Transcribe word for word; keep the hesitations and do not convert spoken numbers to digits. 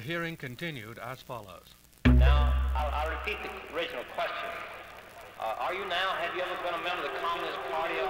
hearing continued as follows. Now, I'll, I'll repeat the original question. Uh, are you now, have you ever been a member of the Communist Party